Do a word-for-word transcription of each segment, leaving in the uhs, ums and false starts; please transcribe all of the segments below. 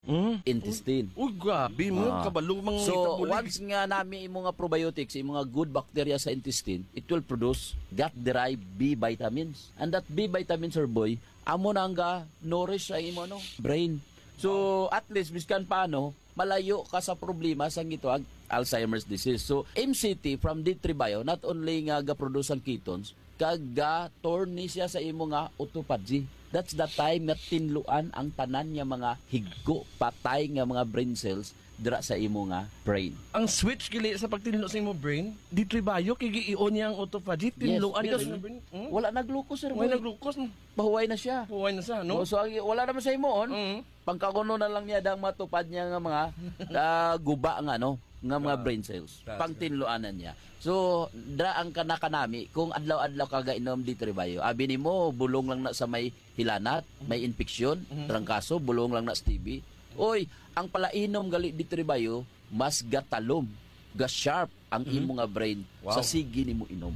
Mm. intestine. Uy, grabe mo, Ah. kabalo mga So, itabulig. once nga namin yung mga probiotics, yung mga good bacteria sa intestine, it will produce gut-derived B vitamins. And that B vitamins, sir boy, amo na nga nourish sa imo no, brain. So, at least, miskan paano, malayo ka sa problema sa gitwag Alzheimer's disease. So, M C T from D three Bio, not only nga ga-produce ang ketones, kaga turn ni siya sa imo nga autophagy. That's the time na tinluan ang tanan nga mga higgo, patay nga mga brain cells dira sa imo nga brain. Ang switch kili sa pagtinlo sa imo brain, di tribayo kay giion niya ang autophagy, tinluan because niya sa brain. Hmm? wala na glucose, sir. May boy. naglukos no. Pahuway na siya. Huway na sa no. No? So, ang- wala naman sa imo on. Mm. Pangkakuno na lang niya dang matupad niya nga mga ah, guba nga no, nga mga Ah, brain cells. that's Pangtinluanan niya. So, dra ang kanakanami kung adlaw-adlaw ka gainom di tribayo. Abi nimo bulong lang na sa may hilanat, may infeksyon, trangkaso, bulong lang na sa T B. Oy, ang palainom gali di tribayo, mas gatalom, ga sharp ang imo nga brain Wow. sa sige nimo inom.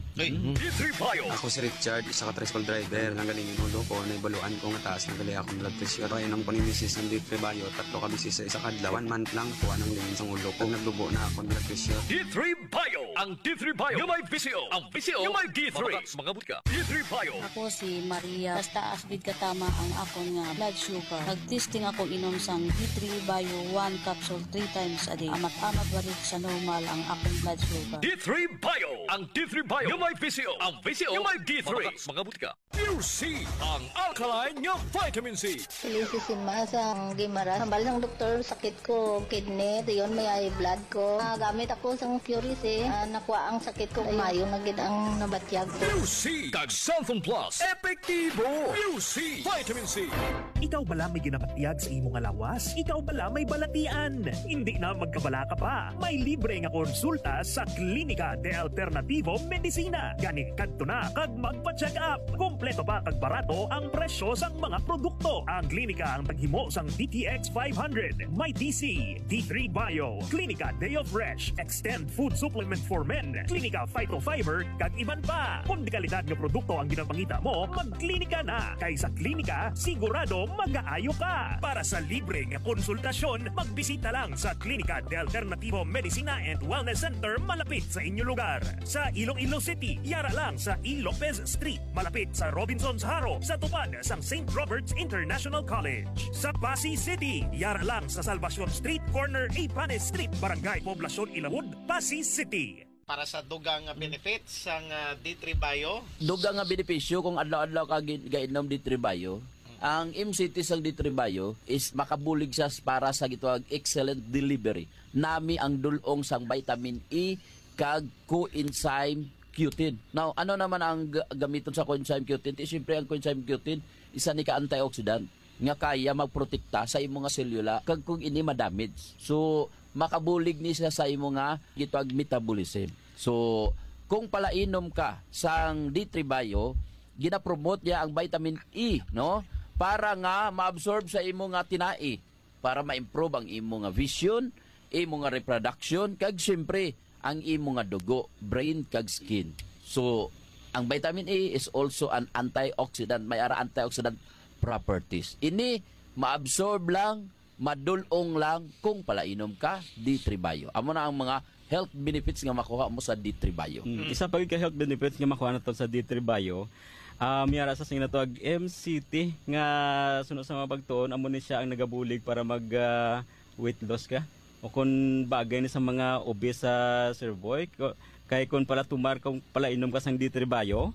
Ako si Richard, isa ka tricycle driver. Nanggaling yung ulo ko, naibaluan ko nga taas, nanggali akong blood pressure. Kaya nang panimisis ng D three Bio, tatlo ka bisis sa isa kadlaw, one month lang, kuha ng limin sa ulo ko. Nagdubo na akong blood pressure. D three Bio. Ang D three Bio. Yung may V C O. Ang V C O. Yung may D three. Mga butka. D three Bio. Ako si Maria. Basta asbid katama ang akon nga blood sugar. Nag-testing ako inom sang D three Bio one capsule three times a day. Amat-amat balik sa normal ang akong blood sugar. D three Bio. Ang D three Bio. Yung may V C O. Ang V C O. Yung may D three. Mga butka. Pure C. Ang alkaline ng vitamin C. Lisi si Ma sa Gimara. Sambal ng doktor, sakit ko, kidney. Yun, may ay blood ko. Ah, gamit ako sa Puris eh. Ah, nakuha ang sakit ko. Mayo na gid ang nabatyag ko. Pure C. Kag Santhon Plus. Epektibo. Pure C. Vitamin C. Ikaw bala may ginapatiyag sa imong lawas? Ikaw bala may balatian? Hindi na magkabala ka pa. May libre nga konsulta sa Klinika de Alternativo Medicina. Gani kadto na kag magpa-check up. Kompleto pa kag barato ang presyo sang mga produkto. Ang klinika ang taghimo sang D T X five hundred, may D C, D three Bio, Klinika Day of Fresh, Extend Food Supplement for Men, Klinika Phytofiber, kag iban pa. Kung di kalidad nga produkto ang ginapangita mo, magklinika na. Kay sa klinika, sigurado mag-aayo ka. Para sa libre nga konsultasyon, magbisita lang sa Klinika de Alternativo Medicina and Wellness Center malapit sa inyong lugar. Sa Iloilo City, yara lang sa E. Lopez Street, malapit sa Robinson's Haro, sa tupad sang Saint Robert's International College. Sa Pasig City, yara lang sa Salvacion Street, corner A. Panes Street, Barangay Poblacion Ilahud, Pasig City. Para sa dugang benefits sang uh, D three Bio. Duga nga benepisyo kung adlaw-adlaw ka gi- gainom di tribayo, ang M C T sang di tribayo is makabulig siya para sa gitawag excellent delivery. Nami ang dulong sang vitamin E kag coenzyme Q ten. Now, ano naman ang g- gamiton sa coenzyme Q ten? Eh, siyempre ang coenzyme Q ten isa ni ka antioxidant nga kaya magprotekta sa imo nga selula kag kung ini madamage. So, makabulig ni siya sa imo nga gitawag metabolism. So, kung palainom ka sang D three Bio, gina-promote niya ang vitamin E, no? Para nga ma-absorb sa imo nga tinai, para ma-improve ang imo nga vision, imo nga reproduction, kag siyempre ang imo nga dugo, brain kag skin. So, ang vitamin E is also an antioxidant, may ara antioxidant properties. Ini ma-absorb lang, madulong lang kung palainom ka D three Bio. Amo na ang mga health benefits nga makuha mo sa D three Bio. Mm. Isa pa ka health benefits nga makuha nato sa D three Bio. Um, yara sa sing natawag M C T nga sunod sa mga pagtuon amo ni siya ang nagabulig para mag uh, weight loss ka o kung bagay ni sa mga obese sa Sir Boy kay kung pala tumar kung pala inom ka sang D three Bio,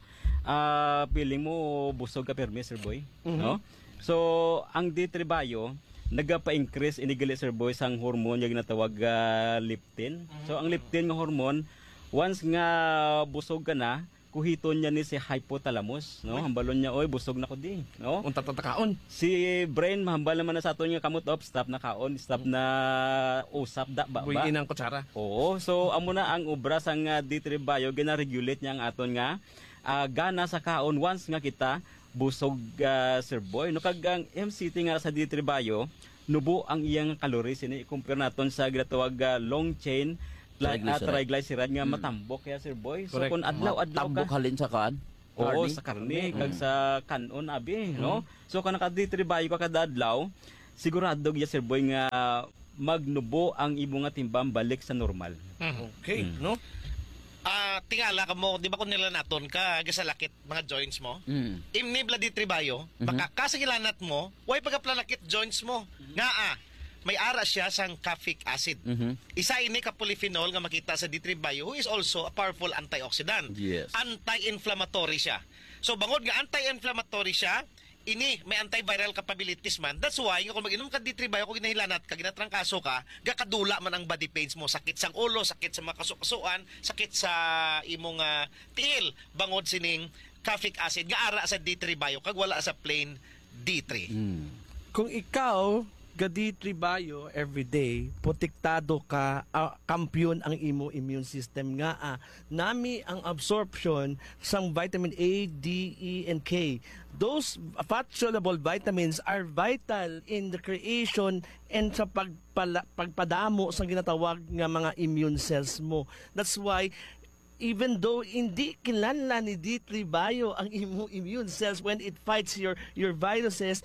uh, feeling mo busog ka permi Sir Boy, mm-hmm. no? So ang D three Bio nagapa-increase inigali Sir Boy sang hormone nga ginatawag uh, leptin. Mm-hmm. So ang leptin nga hormone once nga busog ka na, kuhiton niya ni si hypothalamus, no? Hambalon niya, oy, busog na ko di, no? Unta tatakaon. Si brain mahambal naman na sa aton nga kamot op, stop na kaon, stop na usap da ba ba? Buhin ang kutsara. Oo, so amo na ang obra sang uh, D three Bio, gina-regulate niya ang aton nga uh, gana sa kaon once nga kita busog uh, Sir Boy. No kag ang M C T nga sa D three Bio, nubo ang iyang calories ini i-compare naton sa ginatawag uh, long chain triglyceride, uh, triglyceride nga hmm. matambok kaya Sir Boy. So correct. kung adlaw-adlaw ka tambok halin sa kan? Oo, sa karne, mm-hmm. kag sa kanon abi, no? So kung naka D three Bio ka kada adlaw, sigurado gyud Sir Boy nga magnubo ang imo nga timbang balik sa normal. Okay, no? Ah, tingala ka mo, di ba kung nilanaton ka, gasalakit mga joints mo? Mm. Imni bloody tribayo, baka kasagilanat mo, way pagaplanakit joints mo. Nga ah, may ara siya sang caffeic acid. Mhm. Isa ini ka polyphenol nga makita sa D three bio who is also a powerful antioxidant. Yes. Anti-inflammatory siya. So bangod nga anti-inflammatory siya, ini may antiviral capabilities man. That's why kung mag-inom ka D three bio, kung ginahilanat ka, ginatrangkaso ka, gakadula man ang body pains mo. Sakit sang ulo, sakit sa mga kasukasuan, sakit sa imong uh, tiil. Bangod sining caffeic acid nga ara sa D three bio kag wala sa plain D three. Mm. Kung ikaw ga D three bio everyday, protektado ka, uh, kampiyon ang imo immune system nga ah, nami ang absorption sang vitamin A, D, E, and K. Those fat-soluble vitamins are vital in the creation and sa pagpala, pagpadamo sa ginatawag nga mga immune cells mo. That's why even though hindi kinala ni D three bio ang imo immune cells when it fights your your viruses,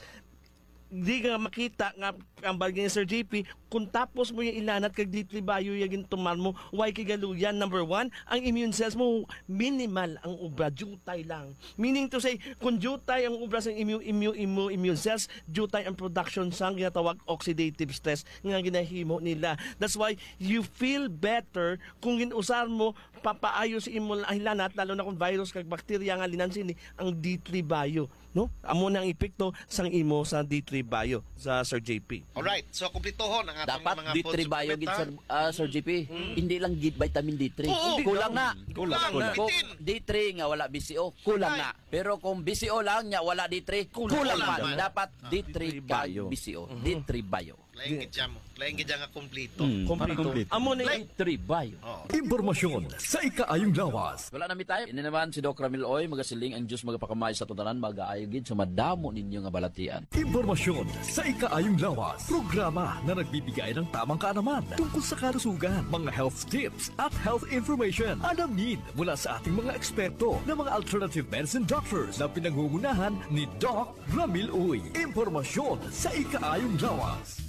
di ka makita nga ang bagay ni Sir J P, kung tapos mo yung ilanat kag D three bio yung tuman mo, why kigaluyan? Number one, ang immune cells mo minimal ang ubra, jutay lang. Meaning to say, kung jutay ang ubra sa immune, immune, immune, immune cells, jutay ang production sang ginatawag oxidative stress nga ginahimo nila. That's why you feel better kung ginusar mo papaayo sa imo ilanat, lalo na kung virus kag bakterya nga linansin ni ang D three bio. No? Amo na ang epekto sang imo sa D three bio sa Sir J P. Alright, so kumplitohon ang atong Dapat mga D food three bio supplement, gid ha? Sir, ah, Sir J P. Hindi lang gid vitamin D three. Oo, kulang na. Kulang, kulang. Kung Bitin. D three nga wala B C O, kulang na. Pero kung B C O lang nya wala D three, kulang, Kulang man. man. Dapat D three bio. bio, B C O, D three bio. Laing gid mo. Laing gid nga kumplito. Mm, para Kompleto. complete. Amo na D three bio. Oh. Impormasyon sa ikaayong lawas. Wala na mi tayo. Ini naman si Doc Ramil Oy, magasiling ang Diyos magapakamay sa tutanan, mag-aayo gid sa madamo ninyo nga balatian. Impormasyon sa ikaayong lawas. Programa na nagbibigay ng tamang kaalaman tungkol sa kalusugan, mga health tips at health information. Alamin mula sa ating mga eksperto na mga alternative medicine doctors na pinangungunahan ni Doc Ramil Uy. Impormasyon sa ikaayong lawas.